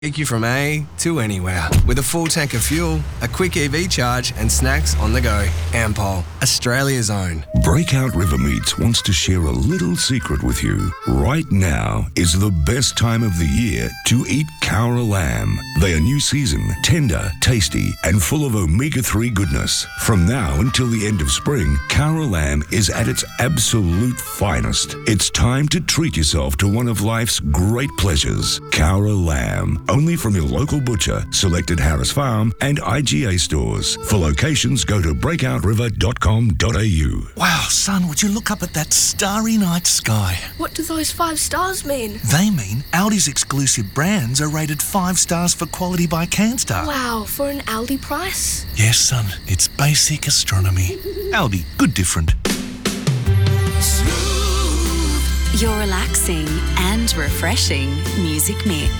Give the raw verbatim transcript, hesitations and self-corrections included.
Take you from A to anywhere with a full tank of fuel, a quick E V charge and snacks on the go. Ampol, Australia's own. Breakout River Meats wants to share a little secret with you. Right now is the best time of the year to eat Cowra lamb. They are new season, tender, tasty and full of omega three goodness. From now until the end of spring, Cowra lamb is at its absolute finest. It's time to treat yourself to one of life's great pleasures. Cowra lamb. Only from your local butcher, selected Harris Farm and I G A stores. For locations, go to breakout river dot com dot a u. Wow, son, would you look up at that starry night sky? What do those five stars mean? They mean Aldi's exclusive brands are rated five stars for quality by CanStar. Wow, for an Aldi price? Yes, son, it's basic astronomy. Aldi, good different. Your relaxing and refreshing music mix.